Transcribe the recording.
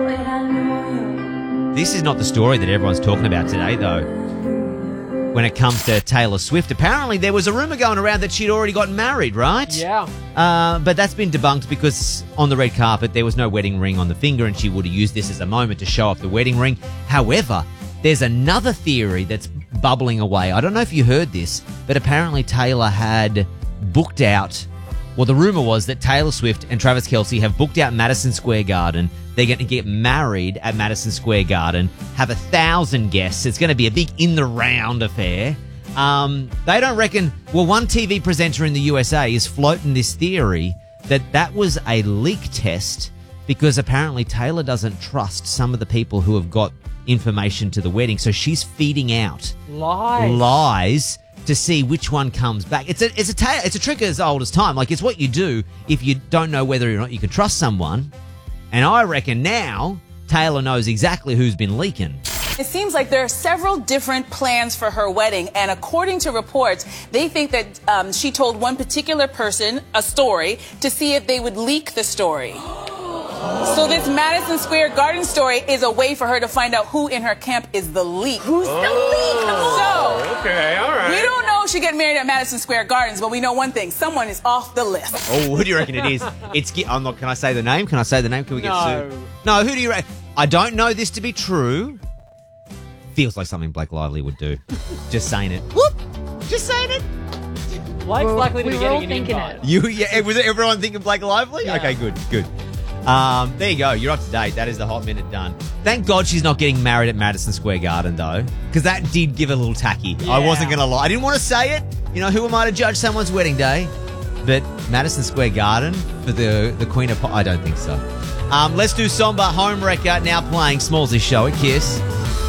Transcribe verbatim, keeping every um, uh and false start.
This is not the story that everyone's talking about today, though. When it comes to Taylor Swift, apparently there was a rumor going around that she'd already gotten married, right? Yeah. Uh, but that's been debunked because on the red carpet there was no wedding ring on the finger and she would have used this as a moment to show off the wedding ring. However, there's another theory that's bubbling away. I don't know if you heard this, but apparently Taylor had booked out, well, the rumor was that Taylor Swift and Travis Kelce have booked out Madison Square Garden. They're going to get married at Madison Square Garden, have a thousand guests. It's going to be a big in-the-round affair. Um, they don't reckon... Well, one T V presenter in the U S A is floating this theory that that was a leak test because apparently Taylor doesn't trust some of the people who have got information to the wedding. So she's feeding out Lies. lies to see which one comes back. It's a it's a ta- it's a trick as old as time. Like, it's what you do if you don't know whether or not you can trust someone. And I reckon now Taylor knows exactly who's been leaking. It seems like there are several different plans for her wedding, and according to reports, they think that um, she told one particular person a story to see if they would leak the story. So this Madison Square Garden story is a way for her to find out who in her camp is the leak. Who's the leak? Come on. So, Okay, all right. we don't know if she get married at Madison Square Gardens, but we know one thing: someone is off the list. Oh, who do you reckon it is? It's. I'm not. Can I say the name? Can I say the name? Can we get No. sued? No. Who do you reckon? I don't know this to be true. Feels like something Blake Lively would do. Just saying it. Whoop. Just saying it. Blake's We're- likely to we be were all getting an thinking invite. it. You. Yeah. Was everyone thinking Blake Lively? Yeah. Okay. Good. Good. Um, there you go. You're up to date. That is the hot minute done. Thank God she's not getting married at Madison Square Garden, though, because that did give a little tacky. I Yeah. wasn't going to lie. I didn't want to say it. You know, who am I to judge someone's wedding day? But Madison Square Garden for the, the Queen of Pop, I don't think so. Um, let's do Somber Homewrecker now playing Smallsy's show at Kiss.